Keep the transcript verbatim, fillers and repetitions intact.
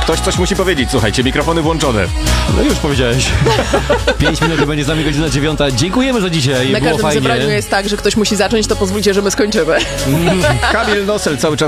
Ktoś coś musi powiedzieć, słuchajcie, mikrofony włączone. No już powiedziałeś. Pięć minut i będzie z nami godzina dziewiąta. Dziękujemy za dzisiaj. Na Było każdym fajnie. zebraniu jest tak, że ktoś musi zacząć, to pozwólcie, że my skończymy. Kamil Nosel cały czas